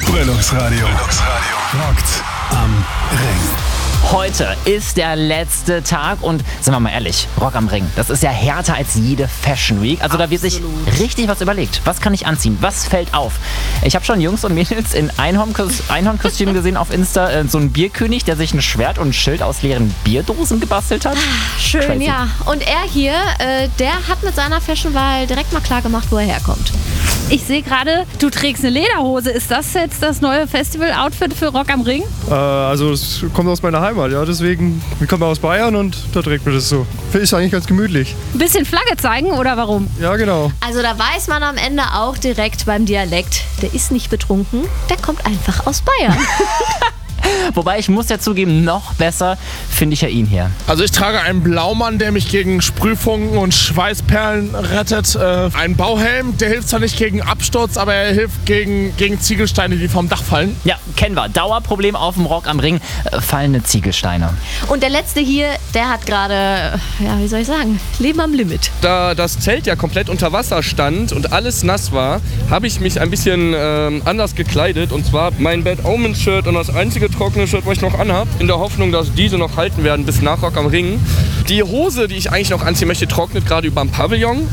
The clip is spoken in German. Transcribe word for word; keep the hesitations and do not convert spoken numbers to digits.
Brillungsradio. Brillungsradio. Rockt am Ring. Heute ist der letzte Tag und sind wir mal ehrlich, Rock am Ring, das ist ja härter als jede Fashion Week. Also da wird sich richtig was überlegt. Was kann ich anziehen? Was fällt auf? Ich habe schon Jungs und Mädels in Einhornkos- Einhornkostümen gesehen auf Insta. Äh, so ein Bierkönig, der sich ein Schwert und ein Schild aus leeren Bierdosen gebastelt hat. Schön, Crazy. ja. Und er hier, äh, der hat mit seiner Fashionwahl direkt mal klar gemacht, wo er herkommt. Ich sehe gerade, du trägst eine Lederhose. Ist das jetzt das neue Festival-Outfit für Rock am Ring? Äh, also es kommt aus meiner Heimat, ja, deswegen, wir kommen aus Bayern und da trägt man das so. Ist eigentlich ganz gemütlich. Ein bisschen Flagge zeigen oder warum? Ja, genau. Also da weiß man am Ende auch direkt beim Dialekt, der ist nicht betrunken, der kommt einfach aus Bayern. Wobei ich muss ja zugeben, noch besser finde ich ja ihn hier. Also ich trage einen Blaumann, der mich gegen Sprühfunken und Schweißperlen rettet. Äh, einen Bauhelm, der hilft zwar nicht gegen Absturz, aber er hilft gegen, gegen Ziegelsteine, die vom Dach fallen. Ja, kennen wir. Dauerproblem auf dem Rock am Ring. Äh, fallende Ziegelsteine. Und der letzte hier, der hat gerade, ja, wie soll ich sagen, Leben am Limit. Da das Zelt ja komplett unter Wasser stand und alles nass war, habe ich mich ein bisschen ähm, anders gekleidet. Und zwar mein Bad Omens Shirt und das einzige trockene Shirt, was ich noch anhab, in der Hoffnung, dass diese noch halten werden bis nach Rock am Ring. Die Hose, die ich eigentlich noch anziehen möchte, trocknet gerade über dem Pavillon.